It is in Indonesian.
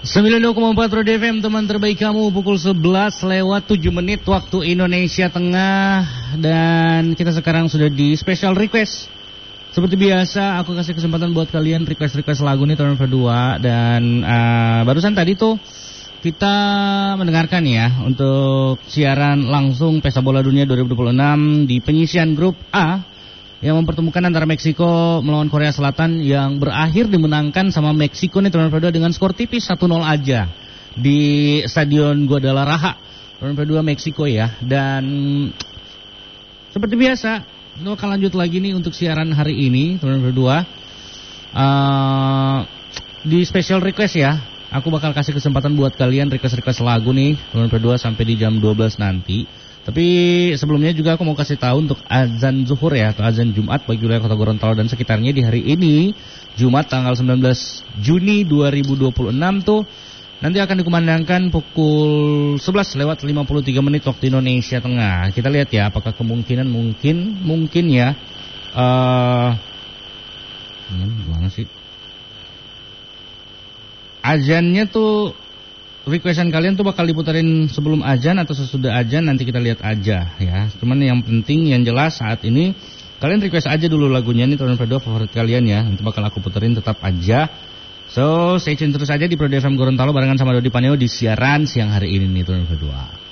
92,4 Roda FM, teman terbaik kamu, pukul 11 lewat 7 menit waktu Indonesia Tengah. Dan kita sekarang sudah di special request. Seperti biasa, aku kasih kesempatan buat kalian request lagu nih tahun kedua. Dan barusan tadi tuh kita mendengarkan ya untuk siaran langsung Pesta Bola Dunia 2026 di penyisian grup A yang mempertemukan antara Meksiko melawan Korea Selatan yang berakhir dimenangkan sama Meksiko nih tahun kedua dengan skor tipis 1-0 aja di Stadion Guadalajara tahun kedua Meksiko ya. Dan seperti biasa kita akan lanjut lagi nih untuk siaran hari ini tahun kedua di special request ya. Aku bakal kasih kesempatan buat kalian request lagu nih tahun kedua sampai di jam 12 nanti. Tapi sebelumnya juga aku mau kasih tahu untuk azan zuhur ya, atau azan Jumat bagi wilayah Kota Gorontalo dan sekitarnya di hari ini, Jumat tanggal 19 Juni 2026 tuh nanti akan dikumandangkan pukul 11 lewat 53 menit waktu Indonesia Tengah. Kita lihat ya apakah kemungkinan mungkin ya gimana sih? Azannya tuh requestan kalian tuh bakal diputarin sebelum azan atau sesudah azan, nanti kita lihat aja ya. Cuman yang penting yang jelas saat ini kalian request aja dulu lagunya nih tahun kedua favorit kalian ya. Nanti bakal aku puterin tetap aja. So stay tune terus aja di Pro FM Gorontalo barengan sama Dodi Paneo di siaran siang hari ini nih tahun kedua.